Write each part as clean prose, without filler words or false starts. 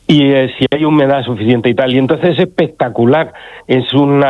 y si hay humedad suficiente y tal, y entonces es espectacular. Es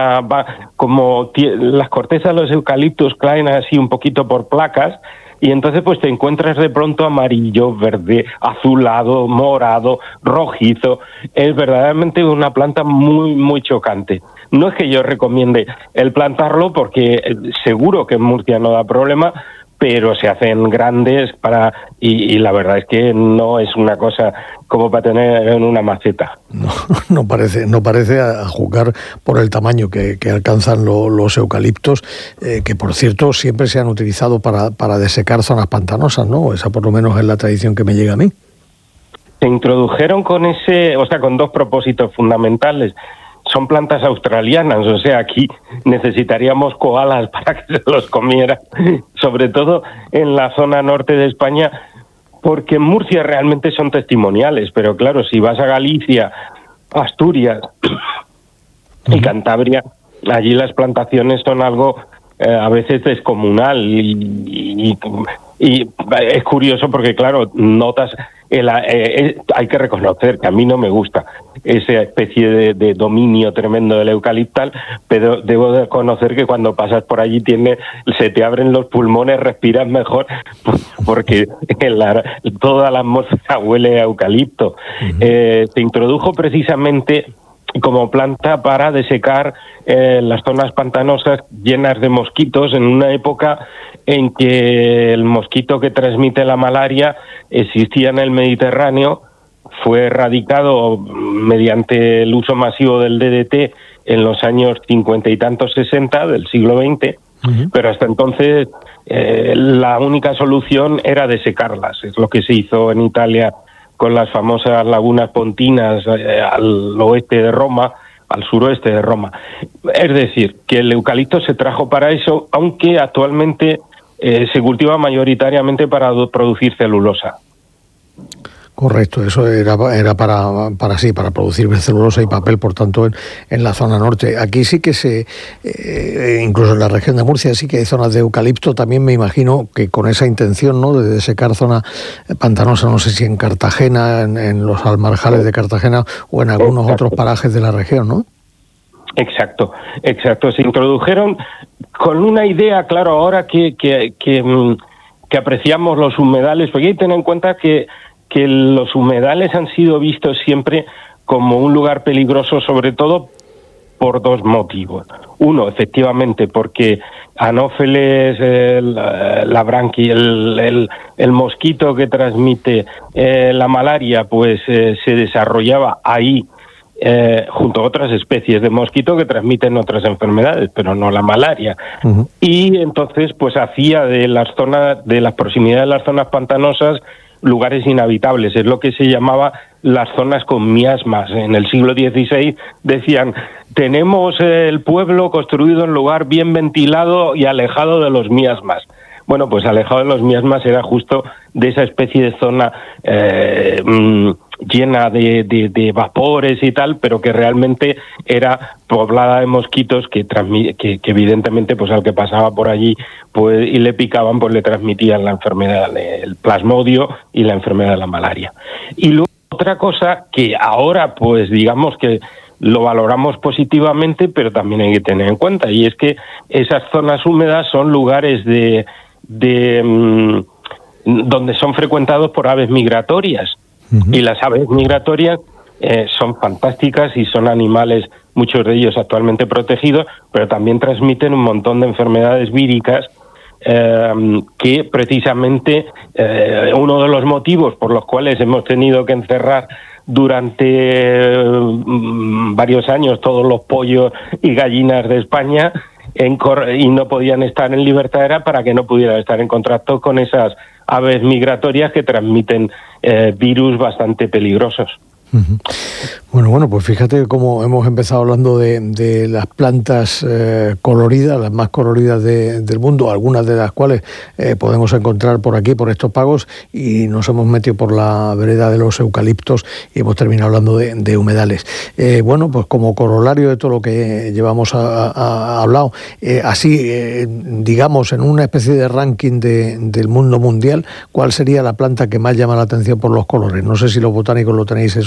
como las cortezas de los eucaliptos caen así un poquito por placas, y entonces pues te encuentras de pronto amarillo, verde, azulado, morado, rojizo. Es verdaderamente una planta muy, muy chocante. No es que yo recomiende el plantarlo, porque seguro que en Murcia no da problema, pero se hacen grandes y la verdad es que no es una cosa como para tener en una maceta. No parece a juzgar por el tamaño que alcanzan los eucaliptos, que por cierto siempre se han utilizado para desecar zonas pantanosas, ¿no? Esa por lo menos es la tradición que me llega a mí. Se introdujeron con dos propósitos fundamentales. Son plantas australianas, o sea, aquí necesitaríamos koalas para que se los comieran, sobre todo en la zona norte de España, porque en Murcia realmente son testimoniales, pero claro, si vas a Galicia, Asturias y Cantabria, allí las plantaciones son algo a veces descomunal y es curioso porque, claro, notas... hay que reconocer que a mí no me gusta esa especie de dominio tremendo del eucaliptal, pero debo de reconocer que cuando pasas por allí se te abren los pulmones, respiras mejor, porque toda la atmósfera huele a eucalipto. Se introdujo precisamente como planta para desecar las zonas pantanosas llenas de mosquitos en una época en que el mosquito que transmite la malaria existía en el Mediterráneo. Fue erradicado mediante el uso masivo del DDT en los años 50 y tantos, 60 del siglo XX, pero hasta entonces la única solución era desecarlas. Es lo que se hizo en Italia con las famosas lagunas pontinas al oeste de Roma, al suroeste de Roma. Es decir, que el eucalipto se trajo para eso, aunque actualmente se cultiva mayoritariamente para producir celulosa. Correcto, eso era para producir celulosa y papel, por tanto, en la zona norte. Aquí sí que incluso en la región de Murcia sí que hay zonas de eucalipto, también me imagino que con esa intención, ¿no?, de desecar zona pantanosa, no sé si en Cartagena, en los almarjales de Cartagena o en algunos otros parajes de la región, ¿no? Exacto. Se introdujeron con una idea, claro, ahora que apreciamos los humedales, porque hay que tener en cuenta que los humedales han sido vistos siempre como un lugar peligroso, sobre todo por dos motivos. Uno, efectivamente, porque Anófeles labranchi, el mosquito que transmite la malaria, pues se desarrollaba ahí junto a otras especies de mosquito que transmiten otras enfermedades, pero no la malaria. Y entonces, pues hacía de las proximidades de las zonas pantanosas lugares inhabitables. Es lo que se llamaba las zonas con miasmas. En el siglo XVI decían: tenemos el pueblo construido en lugar bien ventilado y alejado de los miasmas. Bueno, pues alejado de los miasmas era justo de esa especie de zona llena de vapores y tal, pero que realmente era poblada de mosquitos que evidentemente, pues al que pasaba por allí pues y le picaban, pues le transmitían la enfermedad del plasmodio y la enfermedad de la malaria. Y luego otra cosa que ahora pues digamos que lo valoramos positivamente, pero también hay que tener en cuenta, y es que esas zonas húmedas son lugares donde son frecuentados por aves migratorias. Y las aves migratorias son fantásticas y son animales, muchos de ellos actualmente protegidos, pero también transmiten un montón de enfermedades víricas que precisamente uno de los motivos por los cuales hemos tenido que encerrar durante varios años todos los pollos y gallinas de España y no podían estar en libertad era para que no pudieran estar en contacto con esas aves migratorias que transmiten virus bastante peligrosos. Bueno, pues fíjate cómo hemos empezado hablando de las plantas coloridas, las más coloridas del mundo, algunas de las cuales podemos encontrar por aquí, por estos pagos, y nos hemos metido por la vereda de los eucaliptos y hemos terminado hablando de humedales. Bueno, pues como corolario de todo lo que llevamos hablado, digamos, en una especie de ranking del mundo mundial, ¿cuál sería la planta que más llama la atención por los colores? No sé si los botánicos lo tenéis